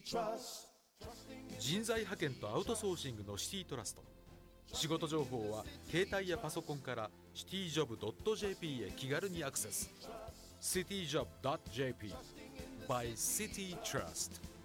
人材派遣とアウトソーシングのシティトラスト。仕事情報は携帯やパソコンからシティジョブ .jp へ気軽にアクセス。cityjob.jp by City Trust。